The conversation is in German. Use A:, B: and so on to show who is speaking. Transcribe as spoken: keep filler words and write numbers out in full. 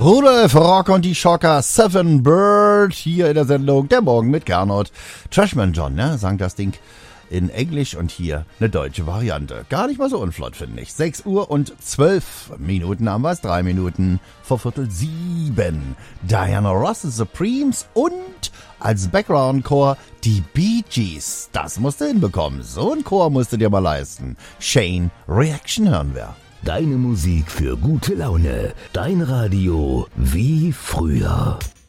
A: Rudolf Rock und die Schocker, Seven Bird, hier in der Sendung Der Morgen mit Gernot. Trashman John, ne, sang das Ding in Englisch und hier eine deutsche Variante. Gar nicht mal so unflott, finde ich. sechs Uhr und zwölf Minuten haben wir es, drei Minuten vor Viertel sieben. Diana Ross, The Supremes und als Background-Chor die Bee Gees. Das musst du hinbekommen. So ein Chor musst du dir mal leisten. Chain Reaction hören wir.
B: Deine Musik für gute Laune. Dein Radio wie früher.